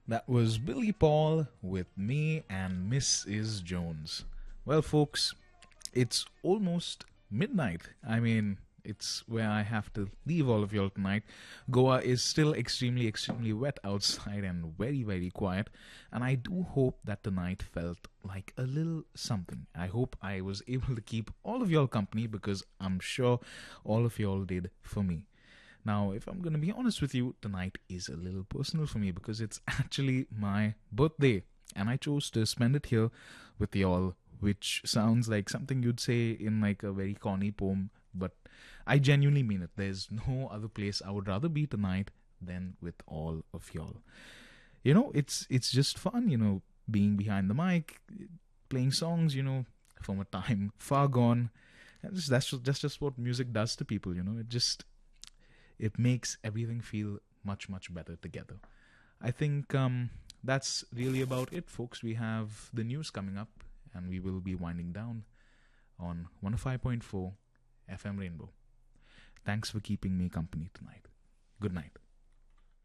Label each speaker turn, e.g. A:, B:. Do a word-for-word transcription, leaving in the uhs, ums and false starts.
A: That was Billy Paul with Me and Missus Jones. Well, folks, it's almost midnight. I mean, it's where I have to leave all of y'all tonight. Goa is still extremely, extremely wet outside and very, very quiet. And I do hope that tonight felt like a little something. I hope I was able to keep all of y'all company because I'm sure all of y'all did for me. Now, if I'm going to be honest with you, tonight is a little personal for me because it's actually my birthday. And I chose to spend it here with y'all, which sounds like something you'd say in like a very corny poem. But I genuinely mean it. There's no other place I would rather be tonight than with all of y'all. You know, it's it's just fun, you know, being behind the mic, playing songs, you know, from a time far gone. And just, that's just, that's just what music does to people, you know. It just it makes everything feel much, much better together. I think um, that's really about it, folks. We have the news coming up, and we will be winding down on one oh five point four F M Rainbow. Thanks for keeping me company tonight. Good night.